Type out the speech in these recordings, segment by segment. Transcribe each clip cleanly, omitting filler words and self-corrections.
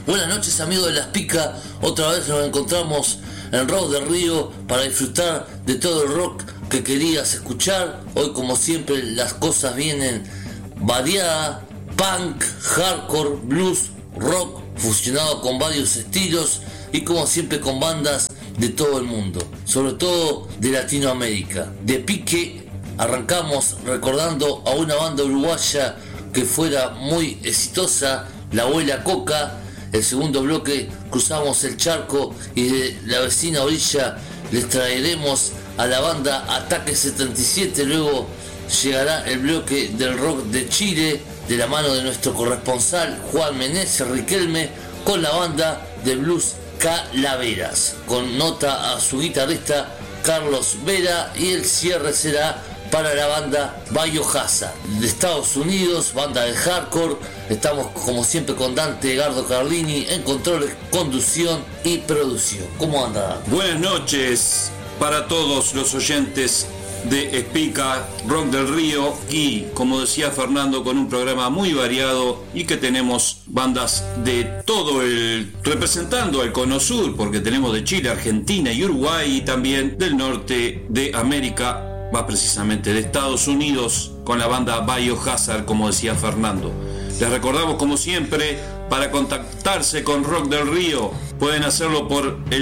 Buenas noches, amigos de Las Picas. Otra vez nos encontramos en Rock del Río para disfrutar de todo el rock que querías escuchar. Hoy, como siempre, las cosas vienen variadas: punk, hardcore, blues, rock fusionado con varios estilos y como siempre con bandas de todo el mundo, sobre todo de Latinoamérica. De pique arrancamos recordando a una banda uruguaya que fuera muy exitosa, La Abuela Coca. El segundo bloque cruzamos el charco y de la vecina orilla les traeremos a la banda Ataque 77. Luego llegará el bloque del rock de Chile de la mano de nuestro corresponsal Juan Meneses Riquelme con la banda de blues Calaveras, con nota a su guitarrista Carlos Vera, y el cierre será para la banda Biohazard de Estados Unidos, banda de hardcore. Estamos como siempre con Dante Gardo Carlini en controles, conducción y producción. ¿Cómo anda? Buenas noches para todos los oyentes de Espica, Rock del Río, y como decía Fernando, con un programa muy variado y que tenemos bandas de todo representando al Cono Sur, porque tenemos de Chile, Argentina y Uruguay, y también del norte de América, más precisamente de Estados Unidos, con la banda Biohazard, como decía Fernando. Les recordamos, como siempre, para contactarse con Rock del Río pueden hacerlo por el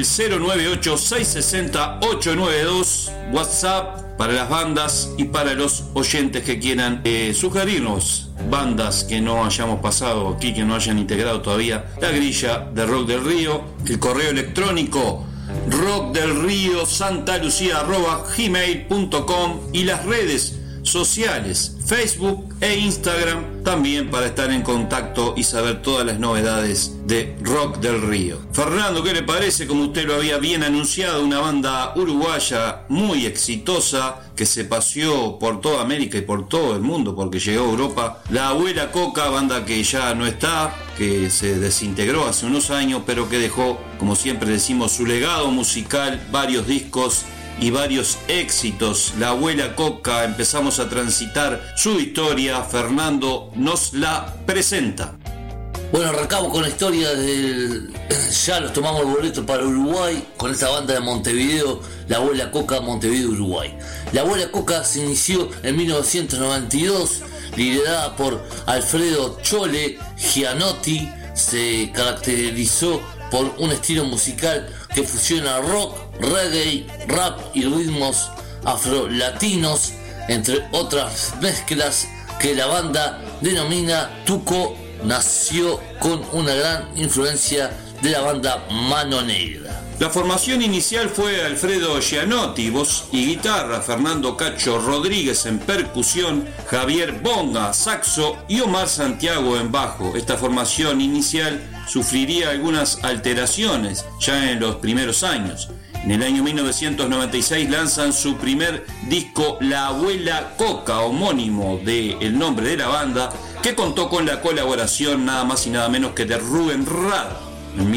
098-660-892, WhatsApp para las bandas y para los oyentes que quieran sugerirnos bandas que no hayamos pasado aquí, que no hayan integrado todavía la grilla de Rock del Río. El correo electrónico rockdelriosantalucia@gmail.com y las redes sociales Facebook e Instagram también para estar en contacto y saber todas las novedades de Rock del Río. Fernando, ¿qué le parece? Como usted lo había bien anunciado, una banda uruguaya muy exitosa que se paseó por toda América y por todo el mundo porque llegó a Europa. La Abuela Coca, banda que ya no está, que se desintegró hace unos años, pero que dejó, como siempre decimos, su legado musical, varios discos y varios éxitos. La Abuela Coca, empezamos a transitar su historia. Fernando nos la presenta. Bueno, arrancamos con la historia del... Ya los tomamos el boleto para Uruguay con esta banda de Montevideo, La Abuela Coca, Montevideo, Uruguay. La Abuela Coca se inició en 1992, liderada por Alfredo Chole Gianotti. Se caracterizó por un estilo musical que fusiona rock, reggae, rap y ritmos afrolatinos, entre otras mezclas que la banda denomina Tuco. Nació con una gran influencia de la banda Mano Negra. La formación inicial fue Alfredo Gianotti, voz y guitarra, Fernando Cacho Rodríguez en percusión, Javier Bonga, saxo y Omar Santiago en bajo. Esta formación inicial sufriría algunas alteraciones ya en los primeros años. En el año 1996 lanzan su primer disco, La Abuela Coca, homónimo del nombre de la banda, que contó con la colaboración nada más y nada menos que de Rubén Rada. En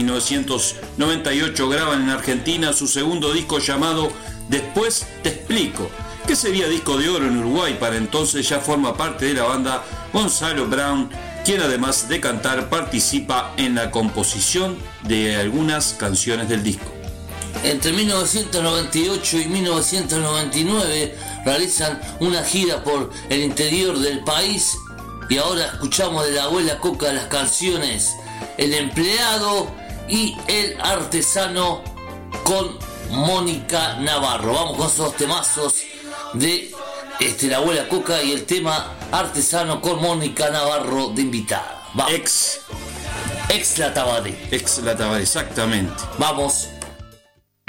1998 graban en Argentina su segundo disco llamado Después Te Explico, que sería disco de oro en Uruguay. Para entonces ya forma parte de la banda Gonzalo Brown, quien además de cantar participa en la composición de algunas canciones del disco. Entre 1998 y 1999 realizan una gira por el interior del país y ahora escuchamos de La Abuela Coca las canciones El Empleado y El Artesano con Mónica Navarro. Vamos con esos temazos de La Abuela Coca y el tema Artesano con Mónica Navarro de invitada. Vamos. Ex La Tabaré, exactamente. Vamos.